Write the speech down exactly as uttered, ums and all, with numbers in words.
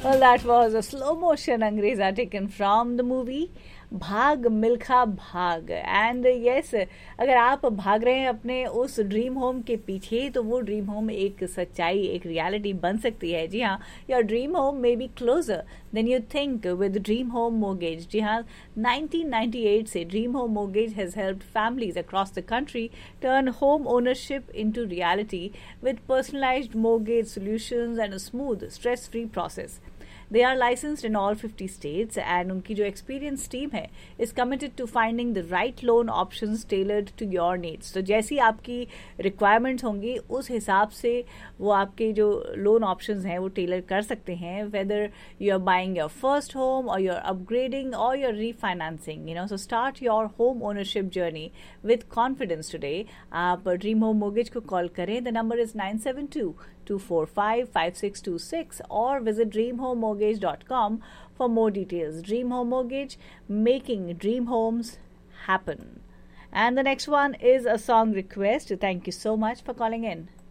Well, that was a slow motion Angreza taken from the movie भाग मिल्खा भाग. And yes, अगर आप भाग रहे हैं अपने उस ड्रीम होम के पीछे तो वो ड्रीम होम एक सच्चाई, एक रियलिटी बन सकती है. जी हाँ, your dream home may be closer then you think with dream home mortgage. जी हाँ, नाइनटीन नाइंटी एट से dream home mortgage has helped families across the country turn home ownership into reality with personalized mortgage solutions and a smooth, stress-free process. They are licensed in all fifty states and उनकी जो experienced team है is committed to finding the right loan options tailored to your needs. तो जैसी आपकी requirements होंगी उस हिसाब से वो आपके जो loan options हैं वो tailor कर सकते हैं, whether you are buying your first home or you're upgrading or you're refinancing, you know. So start your home ownership journey with confidence today. आप Dream Home Mortgage को call करें. The number is nine seven two two four five five six two six or visit dream home mortgage dot com for more details. Dream Home Mortgage, making dream homes happen. And the next one is a song request. Thank you so much for calling in.